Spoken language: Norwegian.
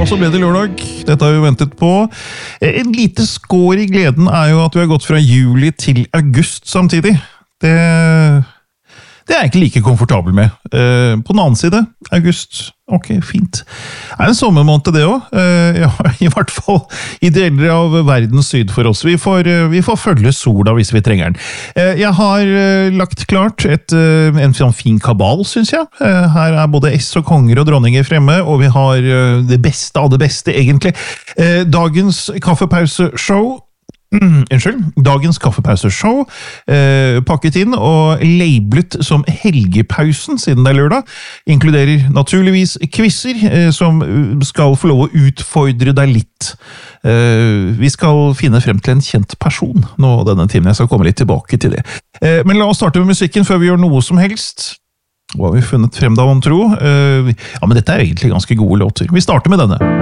Og så ble det lørdag. Dette har vi ventet på. En lite skår i gleden jo at vi har gått fra juli til august samtidig. Det er jeg ikke like komfortabel med. På den annen side, august, ok, fint. Det en sommermåned det også. Ja, i hvert fall i deler av verdens syd for oss. Vi får følge sola hvis vi trenger den. Jeg har lagt klart en sånn fin kabal, synes jeg. Her både S og konger og dronninger fremme, og vi har det beste av det beste, egentlig. Dagens kaffepauseshow, dagens kaffepauseshow, pakket inn og labelet som helgepausen, siden det lørdag, inkluderer naturligvis quizzer, som skal få lov å utfordre deg litt. Vi skal finne frem til en kjent person nå denne timen. Jeg skal komme litt tilbake til det. Men la oss starte med musikken før vi gjør noe som helst. Hva har vi funnet frem da, om tro? Ja, men dette egentlig ganske gode låter. Vi starter med denne.